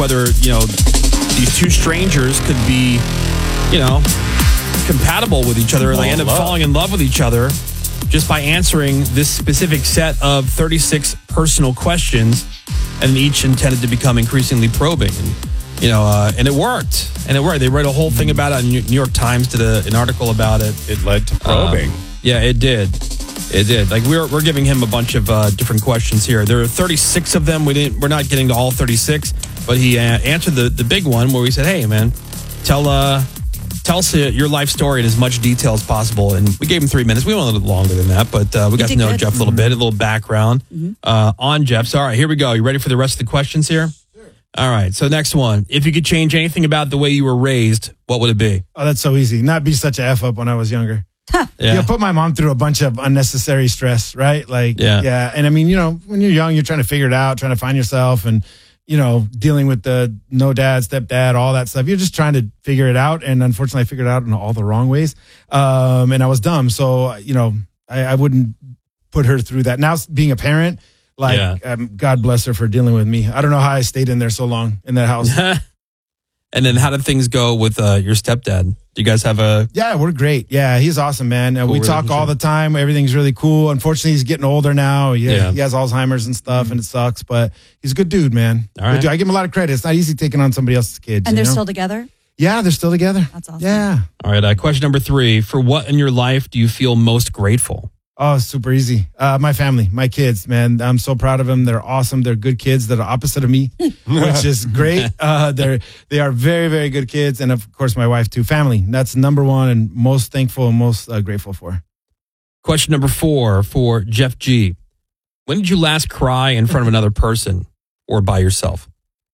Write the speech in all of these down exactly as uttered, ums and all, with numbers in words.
whether, you know, these two strangers could be, you know, compatible with each other, or they end up falling in love with each other just by answering this specific set of thirty-six personal questions, and each intended to become increasingly probing. And, you know, uh, and it worked. And it worked. They wrote a whole thing about it. New York Times did a, an article about it. It led to probing. Um, yeah, it did. It did. Like we're we're giving him a bunch of uh, different questions here. There are thirty-six of them. We didn't. We're not getting to all thirty-six, but he uh, answered the, the big one where we said, "Hey, man, tell uh tell us uh, your life story in as much detail as possible." And we gave him three minutes. We went a little longer than that, but uh, we got to know good. Jeff a little bit, a little background mm-hmm. uh, on Jeff. So, all right, here we go. You ready for the rest of the questions here? Sure. All right. So next one: if you could change anything about the way you were raised, what would it be? Oh, that's so easy. Not be such an F up when I was younger. Huh. Yeah. You know, put my mom through a bunch of unnecessary stress, right? Like, yeah. yeah. And I mean, you know, when you're young, you're trying to figure it out, trying to find yourself, and, you know, dealing with the no dad, stepdad, all that stuff. You're just trying to figure it out. And unfortunately, I figured it out in all the wrong ways. Um, and I was dumb. So, you know, I, I wouldn't put her through that. Now, being a parent, like, yeah. um, God bless her for dealing with me. I don't know how I stayed in there so long in that house. And then how did things go with uh, your stepdad? Do you guys have a... Yeah, we're great. Yeah, he's awesome, man. Uh, cool we talk all the time. Everything's really cool. Unfortunately, he's getting older now. He, yeah. he has Alzheimer's and stuff, mm-hmm. and it sucks. But he's a good dude, man. All right. Dude. I give him a lot of credit. It's not easy taking on somebody else's kids. And they're know? still together? Yeah, they're still together. That's awesome. Yeah. All right, uh, question number three. For what in your life do you feel most grateful? Oh, super easy. Uh, my family, my kids, man. I'm so proud of them. They're awesome. They're good kids that are opposite of me, which is great. Uh, they're they are very, very good kids. And of course, my wife too. Family. That's number one and most thankful and most uh, grateful for. Question number four for Jeff G. When did you last cry in front of another person or by yourself?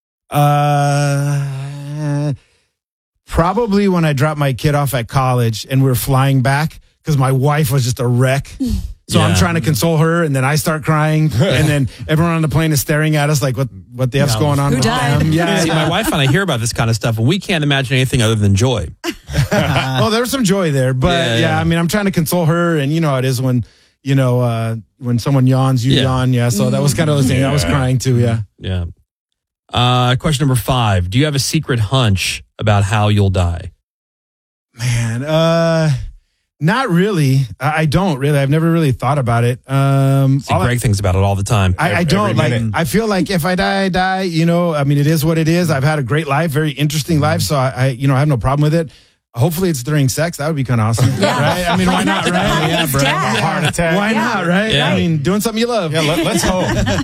Uh, probably when I dropped my kid off at college and we were flying back. Because my wife was just a wreck. So yeah. I'm trying to console her, and then I start crying, and then everyone on the plane is staring at us like, what what the F's no. going on? Who with died? them? Yeah, See, my wife and I hear about this kind of stuff, and we can't imagine anything other than joy. Well, there was some joy there, but yeah, yeah, yeah, I mean, I'm trying to console her, and you know how it is when, you know, uh, when someone yawns, you yeah. yawn, yeah. So that was kind of the thing. Yeah. I was crying too, yeah. Yeah. Uh, question number five. Do you have a secret hunch about how you'll die? Man, uh... Not really. I don't really. I've never really thought about it. Um, See, Greg I, thinks about it all the time. I, I don't like. I feel like if I die, I die. You know, I mean, it is what it is. I've had a great life, very interesting life. So I, I you know, I have no problem with it. Hopefully, it's during sex. That would be kind of awesome, yeah. right? I mean, why not, right? Yeah, bro. Heart attack. Why yeah. not, right? Yeah. I mean, doing something you love. Yeah, let, let's hope.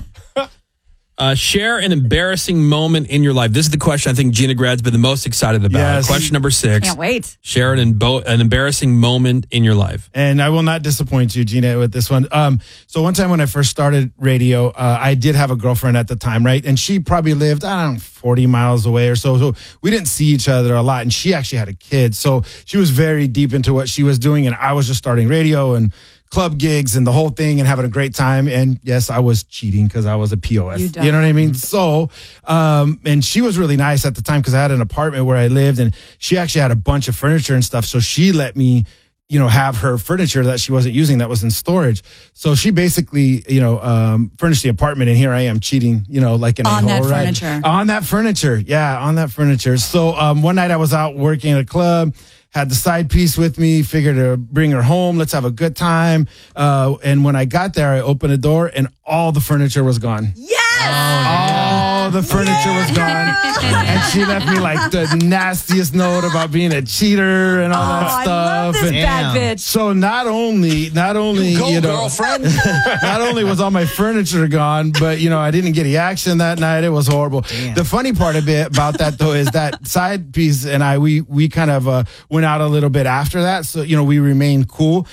Uh, share an embarrassing moment in your life. This is the question I think Gina Grad's been the most excited about. Yes. Question number six. Can't wait. Share an, embo- an embarrassing moment in your life. And I will not disappoint you, Gina, with this one. Um, so one time when I first started radio, uh, I did have a girlfriend at the time, right? And she probably lived, I don't know, forty miles away or so. So we didn't see each other a lot. And she actually had a kid. So she was very deep into what she was doing. And I was just starting radio and club gigs and the whole thing and having a great time. And yes, I was cheating because I was a P O S. You, you know what I mean? So, um, and she was really nice at the time because I had an apartment where I lived and she actually had a bunch of furniture and stuff. So she let me, you know, have her furniture that she wasn't using that was in storage. So she basically, you know, um, furnished the apartment and here I am cheating, you know, like an on that right? furniture. On that furniture. Yeah, on that furniture. So um, one night I was out working at a club, had the side piece with me, figured to bring her home. Let's have a good time. Uh, and when I got there, I opened the door and all the furniture was gone. Yes! All the furniture yes! was gone. And she left me like the nastiest note about being a cheater and all oh, that stuff. I love this and bad bitch. So not only, not only, you, go, you know, girlfriend. not only was all my furniture gone, but you know, I didn't get any action that night. It was horrible. Damn. The funny part a bit about that though is that side piece and I, we, we kind of uh, went out a little bit after that. So, you know, we remained cool.